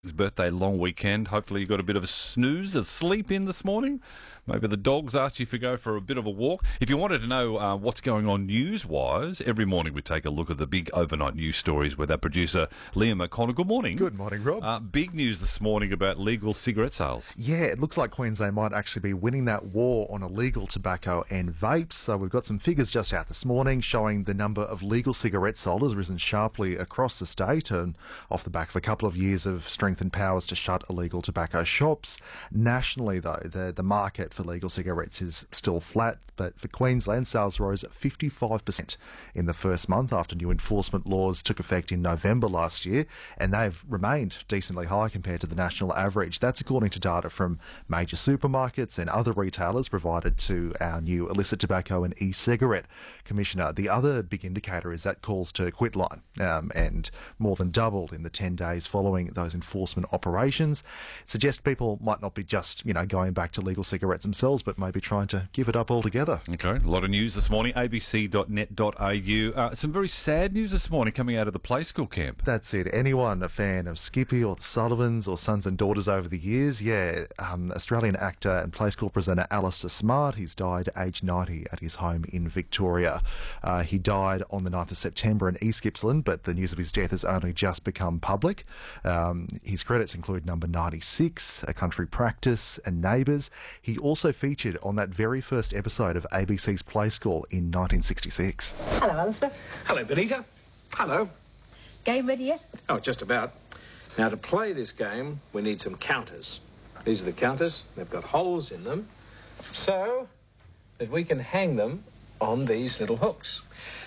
His birthday long weekend. Hopefully you got a bit of a snooze, a sleep in this morning. Maybe the dogs asked you to go for a bit of a walk. If you wanted to know what's going on news-wise, every morning we take a look at the big overnight news stories with our producer, Liam O'Connor. Good morning. Good morning, Rob. Big news this morning about legal cigarette sales. Yeah, it looks like Queensland might actually be winning that war on illegal tobacco and vapes. So we've got some figures just out this morning showing the number of legal cigarettes sold has risen sharply across the state, and off the back of a couple of years of strengthened powers to shut illegal tobacco shops. Nationally, though, the market for legal cigarettes is still flat, but for Queensland, sales rose 55% in the first month after new enforcement laws took effect in November last year, and they've remained decently high compared to the national average. That's according to data from major supermarkets and other retailers provided to our new illicit tobacco and e-cigarette commissioner. The other big indicator is that calls to quit line, and more than doubled in the 10 days following those enforcement operations. It suggests people might not be just, going back to legal cigarettes themselves, but maybe trying to give it up altogether. Okay, a lot of news this morning. abc.net.au. Some very sad news this morning coming out of the Play School camp. That's it. Anyone a fan of Skippy or the Sullivans or Sons and Daughters over the years? Yeah, Australian actor and Play School presenter Alistair Smart, he's died aged 90 at his home in Victoria. He died on the 9th of September in East Gippsland, but the news of his death has only just become public. His credits include Number 96, A Country Practice and Neighbours. He also featured on that very first episode of ABC's Play School in 1966. Hello, Alistair. Hello, Benita. Hello. Game ready yet? Oh, just about. Now, to play this game, we need some counters. These are the counters. They've got holes in them so that we can hang them on these little hooks.